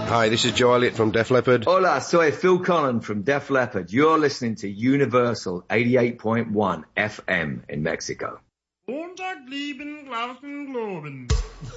Hi, this is Joe Elliott from Def Leppard. Hola, soy Phil Collen from Def Leppard. You're listening to Universal 88.1 FM in Mexico. Montag blieben Glauben globen.